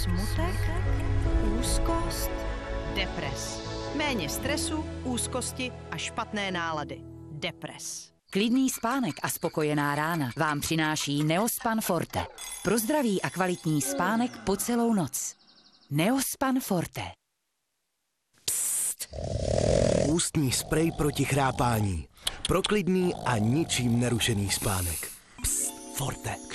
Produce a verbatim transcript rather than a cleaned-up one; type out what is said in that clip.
Smutek, úzkost, depres. Méně stresu, úzkosti a špatné nálady. Depres. Klidný spánek a spokojená rána vám přináší Neospan Forte. Pro zdravý a kvalitní spánek po celou noc. Neospan Forte. Psst. Ústní sprej proti chrápání. Pro klidný a ničím nerušený spánek. Psst. Forte.